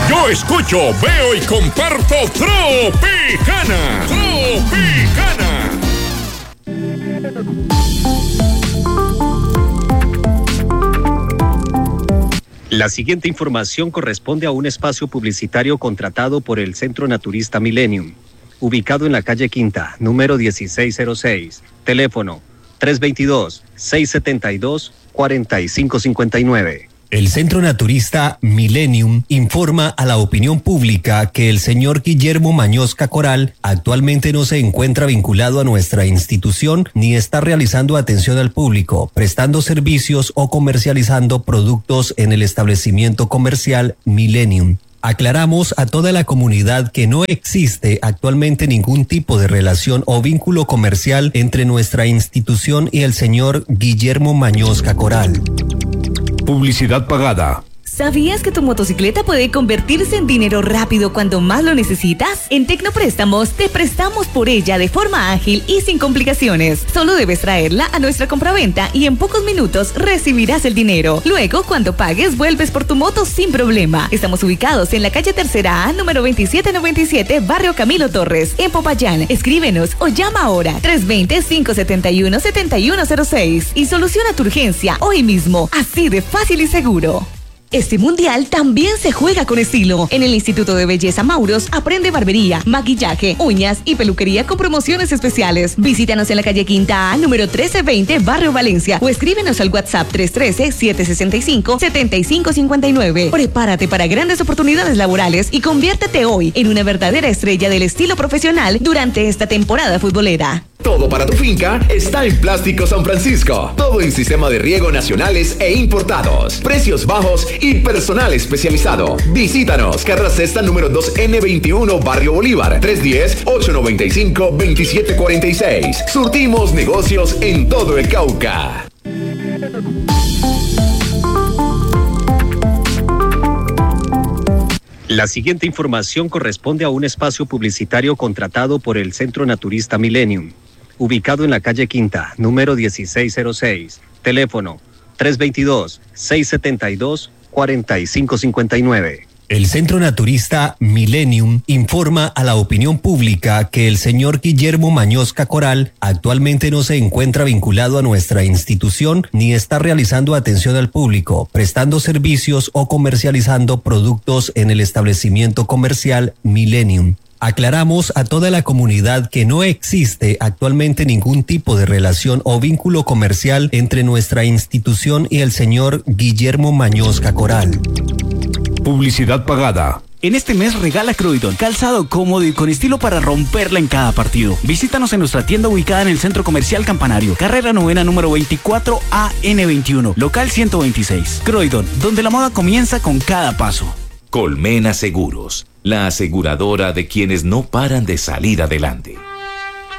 Yo escucho, veo y comparto Tropicana. Tropicana. La siguiente información corresponde a un espacio publicitario contratado por el Centro Naturista Millennium, ubicado en la calle Quinta, número 1606, teléfono 322-672-4559. El Centro Naturista Millennium informa a la opinión pública que el señor Guillermo Mañosca Coral actualmente no se encuentra vinculado a nuestra institución ni está realizando atención al público, prestando servicios o comercializando productos en el establecimiento comercial Millennium. Aclaramos a toda la comunidad que no existe actualmente ningún tipo de relación o vínculo comercial entre nuestra institución y el señor Guillermo Mañosca Coral. Publicidad pagada. ¿Sabías que tu motocicleta puede convertirse en dinero rápido cuando más lo necesitas? En Tecnopréstamos te prestamos por ella de forma ágil y sin complicaciones. Solo debes traerla a nuestra compraventa y en pocos minutos recibirás el dinero. Luego, cuando pagues, vuelves por tu moto sin problema. Estamos ubicados en la calle Tercera A, número 2797, barrio Camilo Torres, en Popayán. Escríbenos o llama ahora 320-571-7106 y soluciona tu urgencia hoy mismo, así de fácil y seguro. Este mundial también se juega con estilo. En el Instituto de Belleza Mauros aprende barbería, maquillaje, uñas y peluquería con promociones especiales. Visítanos en la calle Quinta A, número 1320, Barrio Valencia, o escríbenos al WhatsApp 313-765-7559. Prepárate para grandes oportunidades laborales y conviértete hoy en una verdadera estrella del estilo profesional durante esta temporada futbolera. Todo para tu finca está en Plástico San Francisco. Todo en sistema de riego nacionales e importados. Precios bajos y personal especializado. Visítanos, Carrera Sexta número 2N21, Barrio Bolívar, 310-895-2746. Surtimos negocios en todo el Cauca. La siguiente información corresponde a un espacio publicitario contratado por el Centro Naturista Millennium, ubicado en la calle Quinta, número 1606, teléfono 322-672-4559. El Centro Naturista Millennium informa a la opinión pública que el señor Guillermo Mañosca Coral actualmente no se encuentra vinculado a nuestra institución ni está realizando atención al público, prestando servicios o comercializando productos en el establecimiento comercial Millennium. Aclaramos a toda la comunidad que no existe actualmente ningún tipo de relación o vínculo comercial entre nuestra institución y el señor Guillermo Mañosca Coral. Publicidad pagada. En este mes regala Croydon, calzado cómodo y con estilo para romperla en cada partido. Visítanos en nuestra tienda ubicada en el Centro Comercial Campanario, carrera novena número 24 AN21, local 126. Croydon, donde la moda comienza con cada paso. Colmena Seguros, la aseguradora de quienes no paran de salir adelante.